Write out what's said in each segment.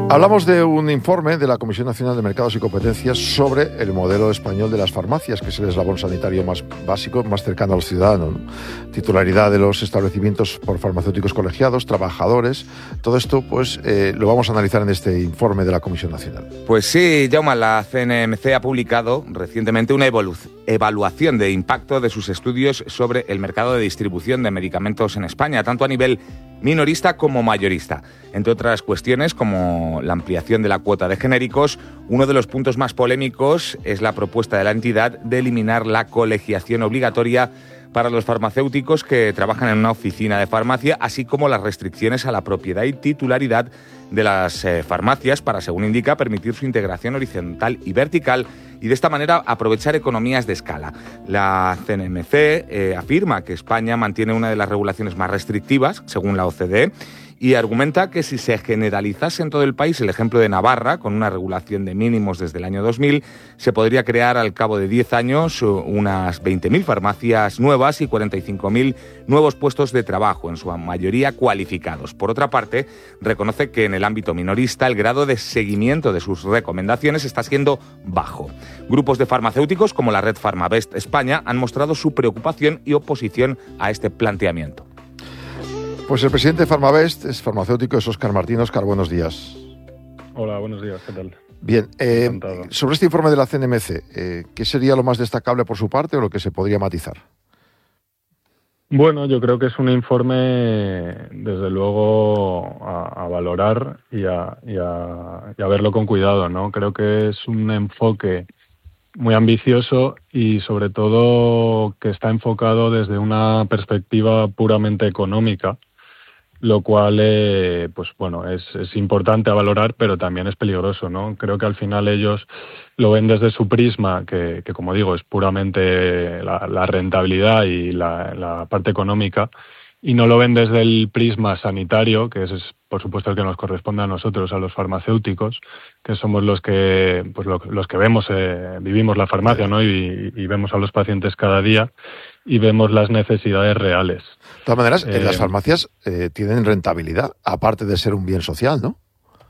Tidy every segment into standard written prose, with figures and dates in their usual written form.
Hablamos de un informe de la Comisión Nacional de Mercados y Competencias sobre el modelo español de las farmacias, que es el eslabón sanitario más básico, más cercano a los ciudadanos, ¿no? Titularidad de los establecimientos por farmacéuticos colegiados, trabajadores. Todo esto, pues, lo vamos a analizar en este informe de la Comisión Nacional. Pues sí, Jaume, la CNMC ha publicado recientemente una evaluación de impacto de sus estudios sobre el mercado de distribución de medicamentos en España, tanto a nivel minorista como mayorista. Entre otras cuestiones, como la ampliación de la cuota de genéricos, uno de los puntos más polémicos es la propuesta de la entidad de eliminar la colegiación obligatoria para los farmacéuticos que trabajan en una oficina de farmacia, así como las restricciones a la propiedad y titularidad de las farmacias para, según indica, permitir su integración horizontal y vertical y de esta manera aprovechar economías de escala. La CNMC afirma que España mantiene una de las regulaciones más restrictivas, según la OCDE, y argumenta que si se generalizase en todo el país el ejemplo de Navarra, con una regulación de mínimos desde el año 2000, se podría crear al cabo de 10 años unas 20.000 farmacias nuevas y 45.000 nuevos puestos de trabajo, en su mayoría cualificados. Por otra parte, reconoce que en el ámbito minorista el grado de seguimiento de sus recomendaciones está siendo bajo. Grupos de farmacéuticos como la red Farmavest España han mostrado su preocupación y oposición a este planteamiento. Pues el presidente de Farmavest es farmacéutico, es Óscar Martín. Óscar, buenos días. Hola, buenos días, ¿qué tal? Bien, sobre este informe de la CNMC, ¿qué sería lo más destacable por su parte o lo que se podría matizar? Bueno, yo creo que es un informe, desde luego, a valorar y a verlo con cuidado, ¿no? Creo que es un enfoque muy ambicioso y, sobre todo, que está enfocado desde una perspectiva puramente económica, lo cual, pues bueno, es importante a valorar, pero también es peligroso, ¿no? Creo que al final ellos lo ven desde su prisma, que como digo, es puramente la rentabilidad y la parte económica, y no lo ven desde el prisma sanitario, que es por supuesto el que nos corresponde a nosotros, a los farmacéuticos, que somos los que los que vemos, vivimos la farmacia, ¿no? Y vemos a los pacientes cada día y vemos las necesidades reales. De todas maneras, las farmacias tienen rentabilidad, aparte de ser un bien social, ¿no?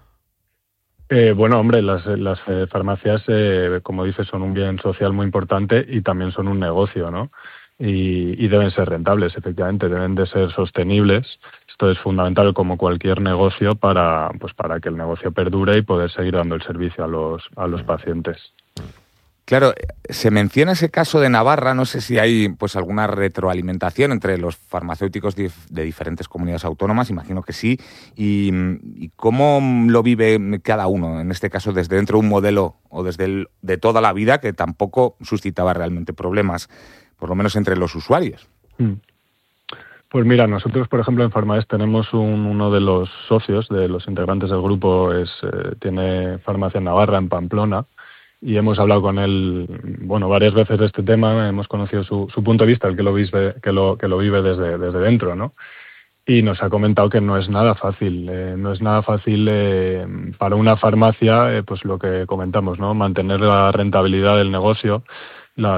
Bueno, hombre, las farmacias, como dices, son un bien social muy importante y también son un negocio, ¿no? Y deben ser rentables, efectivamente, deben de ser sostenibles. Esto es fundamental, como cualquier negocio, para que el negocio perdure y poder seguir dando el servicio a los pacientes. Claro, se menciona ese caso de Navarra, no sé si hay pues alguna retroalimentación entre los farmacéuticos de diferentes comunidades autónomas, imagino que sí, y cómo lo vive cada uno, en este caso desde dentro de un modelo o desde de toda la vida que tampoco suscitaba realmente problemas, por lo menos entre los usuarios. Pues mira, nosotros, por ejemplo, en Farmavest tenemos uno de los socios, de los integrantes del grupo, tiene farmacia en Navarra, en Pamplona, y hemos hablado con él, bueno, varias veces de este tema, hemos conocido su punto de vista, el que lo vive desde dentro, ¿no? Y nos ha comentado que no es nada fácil, para una farmacia, pues lo que comentamos, ¿no? Mantener la rentabilidad del negocio,